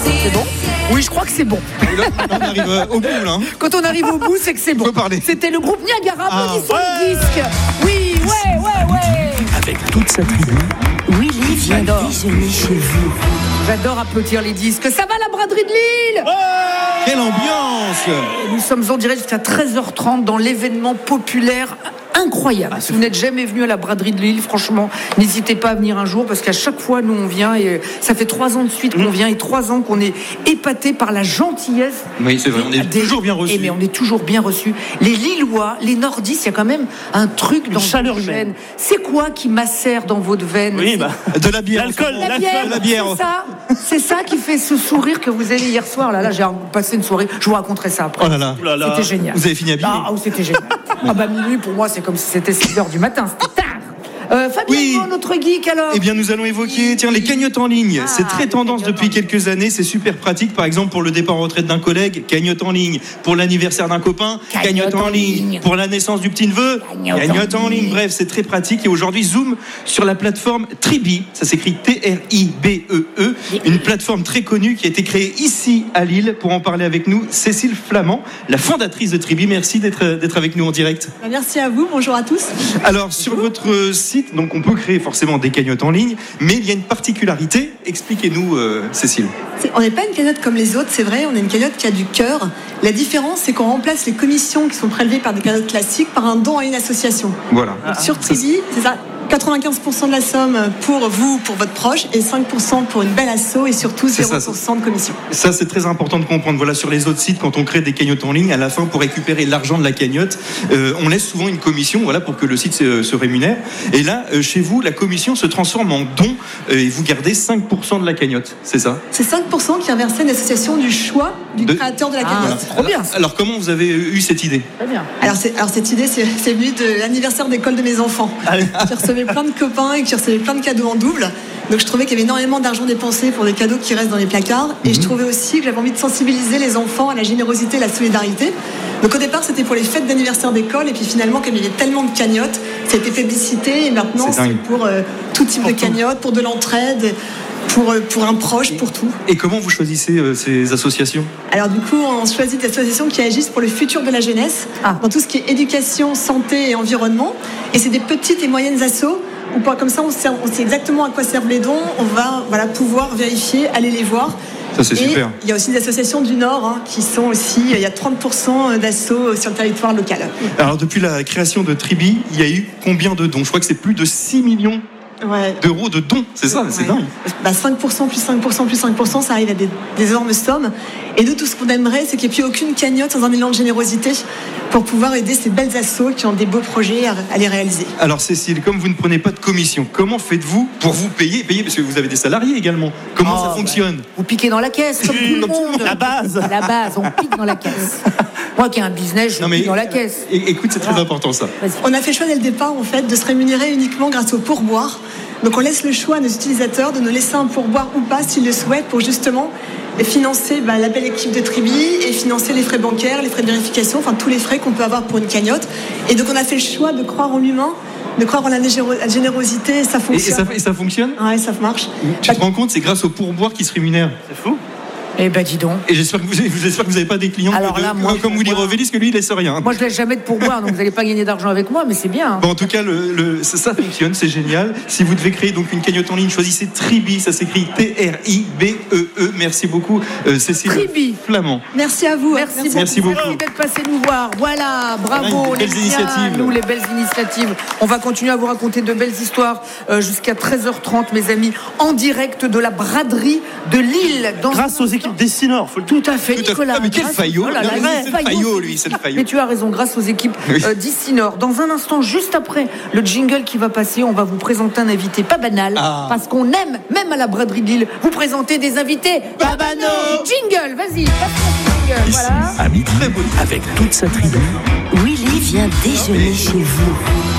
C'est bon ? Oui, je crois que c'est bon. Là, on arrive au bout, là. Quand on arrive au bout, c'est que c'est bon. On peut parler. C'était le groupe Niagara, applaudissons le disque. Oui, ouais. Avec toute sa tribu, Willy vient déjeuner chez vous. J'adore applaudir les disques. Ça va la braderie de Lille ? Quelle ambiance! Et nous sommes en direct jusqu'à 13h30 dans l'événement populaire incroyable. Si vous n'êtes jamais venu à la braderie de Lille, franchement, n'hésitez pas à venir un jour parce qu'à chaque fois, nous, on vient et ça fait 3 ans de suite qu'on vient et 3 ans qu'on est épaté par la gentillesse. Oui, c'est vrai, on est toujours bien reçus. Mais on est toujours bien reçus. Les Lillois, les Nordistes, il y a quand même un truc dans chaleur vos humaine. veines. C'est quoi qui macère dans votre veine ? Oui, De la bière. l'alcool. La bière, c'est ça qui fait ce sourire que vous avez hier soir. Là, j'ai passé une soirée. Je vous raconterai ça après. Oh là là. C'était génial. Vous avez fini habillé. C'était génial. Minuit pour moi, c'est comme si c'était 6h du matin. C'était tard. Fabien, Oui. notre geek alors. Eh bien, nous allons évoquer les cagnottes en ligne. C'est très les tendance cagnottes depuis en ligne. quelques années. C'est super pratique. Par exemple, pour le départ en retraite d'un collègue, cagnotte en ligne. Pour l'anniversaire d'un copain, cagnotte en ligne. Pour la naissance du petit neveu, cagnotte en ligne. Bref, c'est très pratique. Et aujourd'hui, zoom sur la plateforme Tribi. Ça s'écrit T-R-I-B-E-E. Une plateforme très connue qui a été créée ici à Lille. Pour en parler avec nous, Cécile Flamand, la fondatrice de Tribi. Merci d'être avec nous en direct. Merci à vous, bonjour à tous. Alors, sur votre site, donc on peut créer forcément des cagnottes en ligne, mais il y a une particularité. Expliquez-nous, Cécile. On n'est pas une cagnotte comme les autres, c'est vrai, on est une cagnotte qui a du cœur. La différence, c'est qu'on remplace les commissions qui sont prélevées par des cagnottes classiques par un don à une association. Voilà. Donc, sur Tribi, c'est ça. 95% de la somme pour vous, pour votre proche, et 5% pour une belle asso, et surtout 0% de commission. Ça, c'est très important de comprendre. Voilà, sur les autres sites, quand on crée des cagnottes en ligne, à la fin, pour récupérer l'argent de la cagnotte, on laisse souvent une commission, voilà, pour que le site se rémunère. Et là, chez vous, la commission se transforme en don, et vous gardez 5% de la cagnotte, c'est ça ? C'est 5% qui est versé à une association du choix du créateur de la cagnotte. C'est trop bien. Alors, comment vous avez eu cette idée ? Très bien. Alors cette idée, c'est venu de l'anniversaire d'école de mes enfants. Qui recevaient plein de copains et qui recevaient plein de cadeaux en double. Donc je trouvais qu'il y avait énormément d'argent dépensé pour des cadeaux qui restent dans les placards. Et je trouvais aussi que j'avais envie de sensibiliser les enfants à la générosité et la solidarité. Donc au départ, c'était pour les fêtes d'anniversaire d'école. Et puis finalement, comme il y avait tellement de cagnottes, ça a été publicité. Et maintenant, c'est pour tout type de cagnotte, pour de l'entraide, pour un proche, pour tout. Et comment vous choisissez ces associations ? Alors du coup, on choisit des associations qui agissent pour le futur de la jeunesse, dans tout ce qui est éducation, santé et environnement. Et c'est des petites et moyennes assos, où comme ça, on sait exactement à quoi servent les dons. On va pouvoir vérifier, aller les voir. Ça, c'est super. Il y a aussi des associations du Nord qui sont aussi, il y a 30% d'assos sur le territoire local. Alors, depuis la création de Tribi, il y a eu combien de dons ? Je crois que c'est plus de 6 millions d'euros de dons, c'est ça, c'est dingue. 5% plus 5% plus 5%, ça arrive à des énormes sommes. Et nous, tout ce qu'on aimerait, c'est qu'il n'y ait plus aucune cagnotte sans un élan de générosité pour pouvoir aider ces belles assos qui ont des beaux projets à les réaliser. Alors Cécile, comme vous ne prenez pas de commission, comment faites-vous pour vous payer parce que vous avez des salariés également. Comment ça fonctionne ? Vous piquez dans la caisse, comme tout le monde. La base. À la base, on pique dans la caisse. Moi qui ai un business, je pique dans la caisse. Écoute, c'est très important ça. On a fait le choix dès le départ, en fait, de se rémunérer uniquement grâce au pourboire. Donc on laisse le choix à nos utilisateurs de nous laisser un pourboire ou pas s'ils le souhaitent pour justement financer la belle équipe de Tribi et financer les frais bancaires, les frais de vérification, enfin tous les frais qu'on peut avoir pour une cagnotte. Et donc on a fait le choix de croire en l'humain, de croire en la générosité, et ça fonctionne. Et ça fonctionne ? Ouais, ça marche. Tu te rends compte, c'est grâce au pourboire qui se rémunère. C'est fou. Eh ben dis donc. Et j'espère que vous n'avez pas des clients comme Willy Revelis, que lui il laisse rien. Moi je laisse jamais de pourboire, donc vous n'allez pas gagner d'argent avec moi, mais c'est bien. Bon, en tout cas, ça fonctionne, c'est génial. Si vous devez créer donc une cagnotte en ligne, choisissez Tribi, ça s'écrit T-R-I-B-E-E. Merci beaucoup, Cécile Tribi. Flamand. Merci à vous. Merci beaucoup. Merci d'être passé nous voir. Voilà, bravo. Les belles initiatives. Nous, les belles initiatives. On va continuer à vous raconter de belles histoires jusqu'à 13h30, mes amis, en direct de la braderie de Lille. Grâce aux équipes Dessinor, faut le dire. Tout à fait, Nicolas. Mais quel faillot. C'est le faillot, lui, c'est le faillot. Mais tu as raison, grâce aux équipes d'ici Nord. Dans un instant, juste après le jingle qui va passer, on va vous présenter un invité pas banal, parce qu'on aime, même à la braderie de Lille, vous présenter des invités pas banaux. Jingle, vas-y, passe-moi ce jingle. Voilà. À midi, avec toute sa tribu, Willy vient déjeuner chez vous.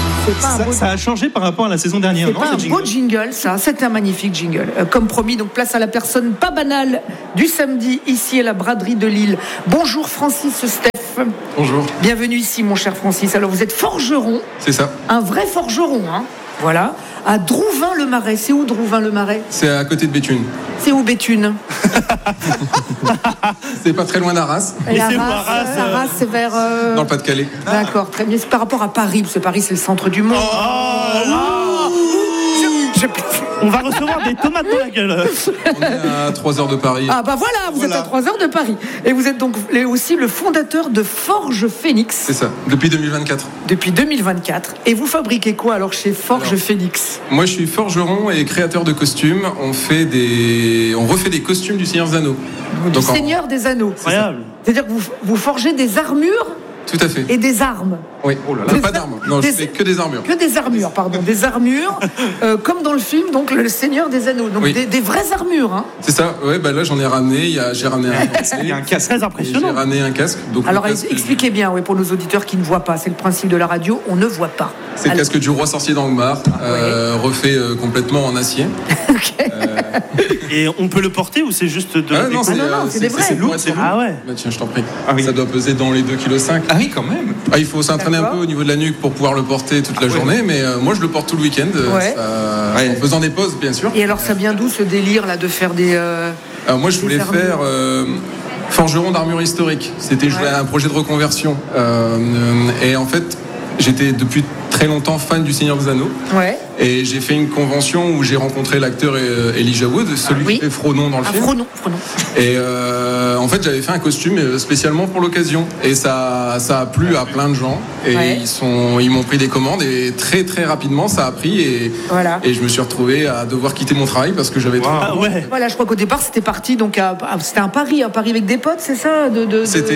Ça a changé par rapport à la saison dernière. C'est pas un beau jingle, ça. C'est un magnifique jingle. Comme promis, donc place à la personne pas banale du samedi, ici à la braderie de Lille. Bonjour Francis Steph. Bonjour. Bienvenue ici, mon cher Francis. Alors, vous êtes forgeron. C'est ça. Un vrai forgeron, hein. Voilà. à Drouvin-le-Marais. C'est où Drouvin-le-Marais ? C'est à côté de Béthune. C'est où Béthune ? C'est pas très loin d'Arras. Et Arras, c'est vers... Dans le Pas-de-Calais. D'accord, très bien. C'est par rapport à Paris, parce que Paris, c'est le centre du monde. On va recevoir des tomates dans la gueule. On est à 3 heures de Paris. Ah bah voilà, vous êtes à 3 heures de Paris. Et vous êtes donc aussi le fondateur de Forge Phoenix. C'est ça, depuis 2024. Depuis 2024. Et vous fabriquez quoi alors chez Forge Phoenix ? Moi je suis forgeron et créateur de costumes. On refait des costumes du Seigneur des Anneaux. Du Seigneur des Anneaux. Incroyable. C'est-à-dire que vous forgez des armures Tout à fait. et des armes. Oui, pas d'armes. Non, je fais que des armures. Que des armures, pardon. Des armures, comme dans le film, donc le Seigneur des Anneaux. Donc oui. des vraies armures. Hein. C'est ça, ouais, bah là j'en ai ramené. J'ai ramené Il y a un casque très impressionnant. J'ai ramené un casque. Donc alors expliquez bien, pour nos auditeurs qui ne voient pas. C'est le principe de la radio, on ne voit pas. C'est le casque du roi sorcier d'Angmar, refait complètement en acier. Okay. Et on peut le porter ou c'est juste de la non, c'est des vrais. C'est lourd, c'est lourd. Ah ouais. Bah, tiens, je t'en prie. Ah oui. Ça doit peser dans les 2,5 kg. Ah oui, quand même. Il faut s'entraîner un peu au niveau de la nuque pour pouvoir le porter toute la journée, mais moi je le porte tout le week-end, en faisant des pauses bien sûr. Et alors ça vient d'où ce délire là de faire des... moi je voulais faire forgeron d'armure historique. C'était un projet de reconversion. Et en fait, j'étais depuis très longtemps fan du Seigneur des Anneaux. Ouais. Et j'ai fait une convention où j'ai rencontré l'acteur Elijah Wood, celui qui fait Frodon dans le film. Frodon. Et en fait, j'avais fait un costume spécialement pour l'occasion. Et ça a plu à plein de gens. Et ils m'ont pris des commandes. Et très très rapidement, ça a pris. Et je me suis retrouvé à devoir quitter mon travail parce que j'avais trop. Voilà, je crois qu'au départ, c'était parti. Donc c'était un pari avec des potes, c'est ça C'était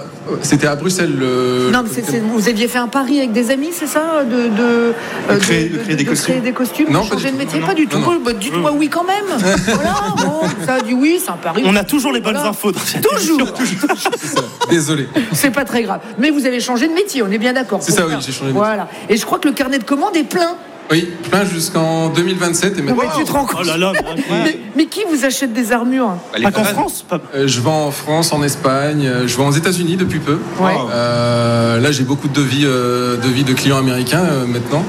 à Bruxelles. Non, mais vous aviez fait un pari avec des amis, c'est ça de créer des costumes, non, changer de métier, pas du tout. Bah, dites-moi oui quand même. Voilà, bon, ça a dit oui, c'est un pari. On a toujours les bonnes infos dans cette Toujours. Désolé. C'est pas très grave. Mais vous avez changé de métier, on est bien d'accord. C'est ça, oui, j'ai changé de métier. Voilà. Et je crois que le carnet de commandes est plein. Oui, plein jusqu'en 2027 et maintenant. Mais tu te rends compte mais qui vous achète des armures ? Pas qu'en France. Je vends en France, en Espagne, je vends aux États-Unis depuis peu. Ouais. Là, j'ai beaucoup de devis de clients américains maintenant.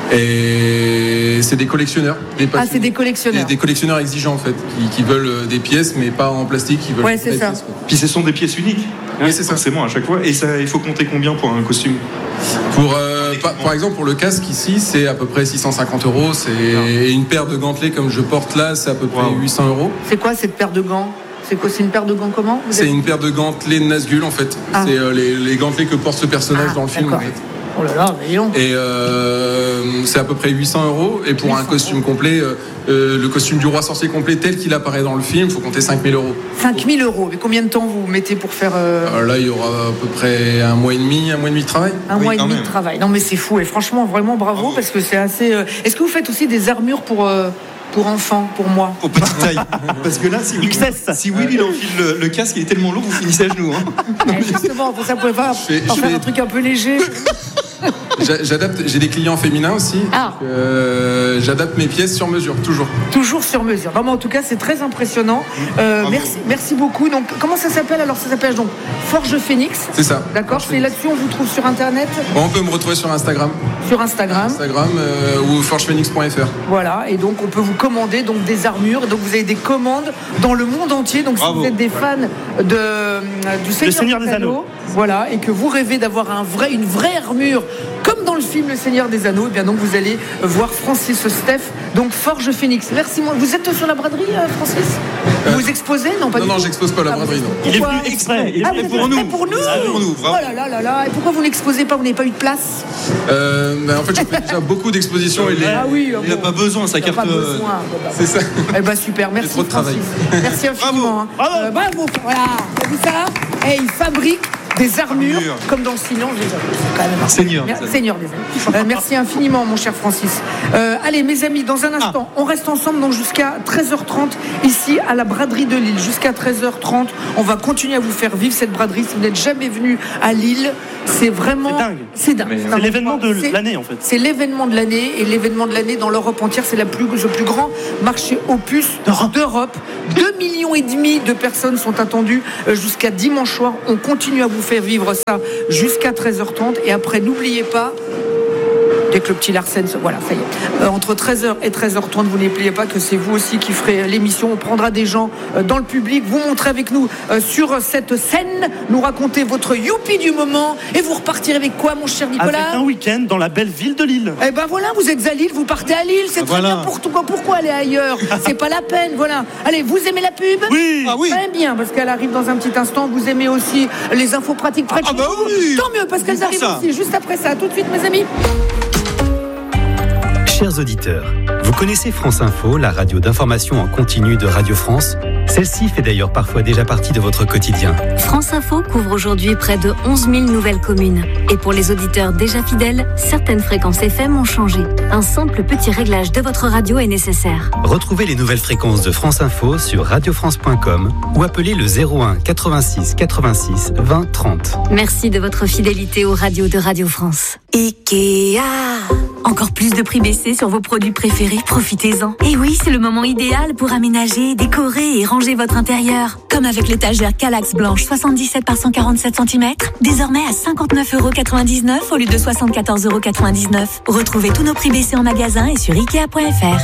Et c'est des collectionneurs. C'est des collectionneurs. Des collectionneurs exigeants en fait, qui veulent des pièces, mais pas en plastique. Ils veulent c'est ça. Pièces, puis ce sont des pièces uniques. Oui, c'est ça. Forcément, à chaque fois. Et ça, il faut compter combien pour un costume ? Par exemple, pour le casque ici, c'est à peu près 650 €. Et une paire de gantelets comme je porte là, c'est à peu près 800 €. C'est quoi cette paire de gants ? C'est une paire de gants comment ? C'est une paire de gantelets de Nazgûl en fait. C'est les gantelets que porte ce personnage dans le film. En fait. Oh là là, mais non. Et c'est à peu près 800 €. Et pour un costume complet, le costume du roi sorcier complet tel qu'il apparaît dans le film, il faut compter 5 000 €. 5 000 €. Mais combien de temps vous mettez pour faire Là, il y aura à peu près un mois et demi de travail. Un mois et demi de travail. Non, mais c'est fou. Et franchement, vraiment bravo parce que c'est assez. Est-ce que vous faites aussi des armures pour enfants, pour moi ? Pour petite taille. Parce que là, si Willy enfile le casque, il est tellement lourd, vous finissez à genoux. Justement, pour ça, vous pouvez pas en faire un truc un peu léger. J'adapte, j'ai des clients féminins aussi. J'adapte mes pièces sur mesure, toujours. Toujours sur mesure. Non, mais en tout cas, c'est très impressionnant. Merci beaucoup. Donc, comment ça s'appelle ? Alors, ça s'appelle donc Forge Phoenix. C'est ça. D'accord. C'est là-dessus, on vous trouve sur Internet. On peut me retrouver sur Instagram. Sur Instagram. Ou forgephoenix.fr. Voilà. Et donc, on peut vous commander donc des armures. Donc, vous avez des commandes dans le monde entier. Donc, si vous êtes des fans du Seigneur des Anneaux, voilà, et que vous rêvez d'avoir une vraie armure comme dans le film Le Seigneur des Anneaux, et bien donc vous allez voir Francis Steph, donc Forge Phoenix. Merci. Vous êtes sur la braderie, Francis ? Vous exposez ? Non, pas du tout. Non, j'expose pas la braderie. Il est venu exprès. Il est venu pour nous. Pour nous. Oh là là là. Et pourquoi vous n'exposez pas ? Vous n'avez pas eu de place ? En fait, j'ai fait déjà beaucoup d'expositions. Il n'a pas besoin, sa carte. C'est ça. Eh ben super, merci trop de travail. Merci infiniment. Bravo. Voilà. T'as vu ça ? Il fabrique des armures comme dans le Silence déjà. Seigneur des Anneaux. Merci infiniment mon cher Francis. Allez mes amis, dans un instant on reste ensemble donc jusqu'à 13h30 ici à la braderie de Lille. Jusqu'à 13h30 on va continuer à vous faire vivre cette braderie. Si vous n'êtes jamais venu à Lille, c'est vraiment c'est dingue. C'est l'événement de l'année en fait. C'est l'événement de l'année, et l'événement de l'année dans l'Europe entière. C'est le plus grand marché opus d'Europe. 2,5 millions de personnes sont attendues jusqu'à dimanche soir. On continue à vous faire vivre ça jusqu'à 13h30. Et après, n'oubliez pas dès que le petit Larsen, voilà, ça y est. Entre 13h et 13h30, vous n'oubliez pas que c'est vous aussi qui ferez l'émission. On prendra des gens dans le public, vous montrez avec nous sur cette scène, nous racontez votre youpi du moment et vous repartirez avec quoi, mon cher Nicolas? Avec un week-end dans la belle ville de Lille. Eh ben voilà, vous êtes à Lille, vous partez à Lille, c'est très bien. Pourquoi aller ailleurs? C'est pas la peine, voilà. Allez, vous aimez la pub? Oui. Ah oui. Très bien, parce qu'elle arrive dans un petit instant. Vous aimez aussi les infos pratiques près de chez vous. Oui. Tant mieux, parce qu'elles arrivent aussi juste après ça. Tout de suite, mes amis. Chers auditeurs, vous connaissez France Info, la radio d'information en continu de Radio France? Celle-ci fait d'ailleurs parfois déjà partie de votre quotidien. France Info couvre aujourd'hui près de 11 000 nouvelles communes. Et pour les auditeurs déjà fidèles, certaines fréquences FM ont changé. Un simple petit réglage de votre radio est nécessaire. Retrouvez les nouvelles fréquences de France Info sur radiofrance.com ou appelez le 01 86 86 20 30. Merci de votre fidélité aux radios de Radio France. Ikea. Encore plus de prix baissés sur vos produits préférés, profitez-en. Et oui, c'est le moment idéal pour aménager, décorer et ranger votre intérieur. Comme avec l'étagère Kallax blanche 77 par 147 cm, désormais à 59,99 € au lieu de 74,99 €. Retrouvez tous nos prix baissés en magasin et sur Ikea.fr.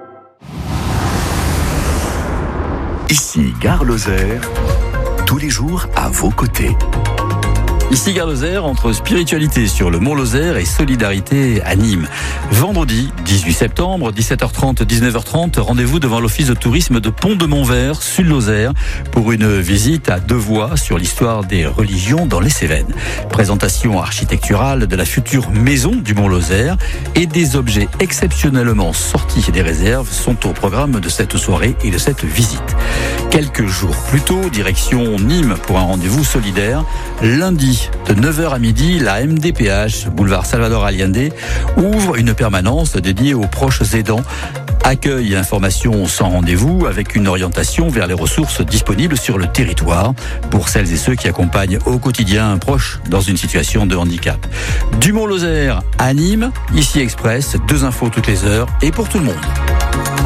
Ici Gare Lozère, tous les jours à vos côtés. Ici Gare Lozère, entre spiritualité sur le Mont Lozère et solidarité à Nîmes. Vendredi 18 septembre, 17h30, 19h30, rendez-vous devant l'office de tourisme de Pont-de-Montvert, Sud-Lozère, pour une visite à deux voies sur l'histoire des religions dans les Cévennes. Présentation architecturale de la future maison du Mont Lozère et des objets exceptionnellement sortis des réserves sont au programme de cette soirée et de cette visite. Quelques jours plus tôt, direction Nîmes pour un rendez-vous solidaire. Lundi, de 9h à midi, la MDPH, boulevard Salvador Allende, ouvre une permanence dédiée aux proches aidants. Accueil et information sans rendez-vous avec une orientation vers les ressources disponibles sur le territoire pour celles et ceux qui accompagnent au quotidien un proche dans une situation de handicap. Du Mont Lozère à Nîmes, ici Express, 2 infos toutes les heures et pour tout le monde.